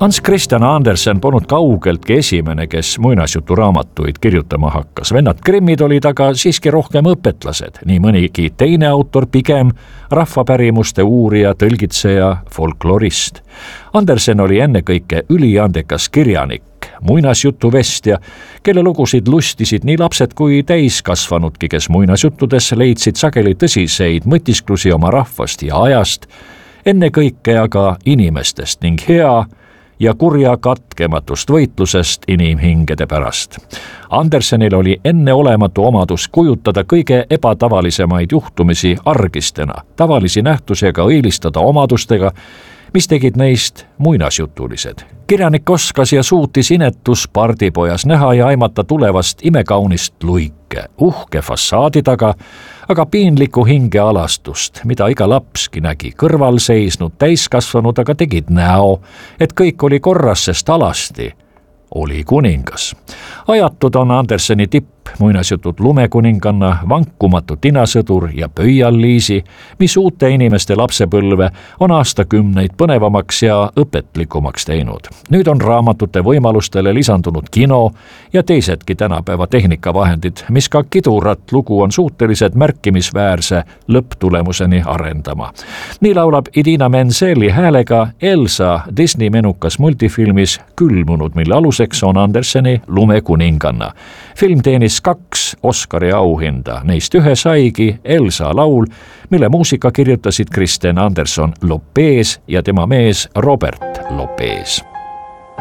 Hans Christian Andersen polnud kaugeltki esimene, kes muinasjuturaamatuid kirjutama hakkas. Vennad Grimmid olid aga siiski rohkem õpetlased, nii mõnigi teine autor pigem rahvapärimuste uurija, tõlgitseja, folklorist. Andersen oli ennekõike üliandekas kirjanik, muinasjutuvestja, kelle lugusid lustisid nii lapsed kui täiskasvanudki, kes muinasjuttudes leidsid sageli tõsiseid mõtisklusi oma rahvast ja ajast, ennekõike aga inimestest ning hea ja kurja katkematust võitlusest inimhingede pärast. Andersenil oli enneolematu omadus kujutada kõige ebatavalisemaid juhtumisi argistena, tavalisi nähtusi aga õilistada omadustega, mis tegid neist muinasjutulised. Kirjanik oskas ja suutis inetus pardipojas näha ja aimata tulevast imekaunist luike, uhke fassaadi taga, aga piinlikku hingealastust, mida iga lapski nägi. Kõrval seisnud täiskasvanud aga tegid näo, et kõik oli korras, sest alasti oli kuningas. Ajatud on Anderseni muinasjutud Lumekuninganna, Vankumatu tinasõdur ja Pöial-Liisi, mis uute inimeste lapsepõlve on aastakümneid põnevamaks ja õpetlikumaks teinud. Nüüd on raamatute võimalustele lisandunud kino ja teisedki tänapäeva tehnikavahendid, mis ka kidurat lugu on suutelised märkimisväärse lõpptulemuseni arendama. Nii laulab Idina Menzelli häälega Elsa Disney menukas multifilmis Külmunud, mille aluseks on Anderseni Lumekuninganna. Film teenis 2 Oscari auhinda, neist ühe saigi Elsa laul, mille muusika kirjutasid Kristen Anderson Lopez ja tema mees Robert Lopez.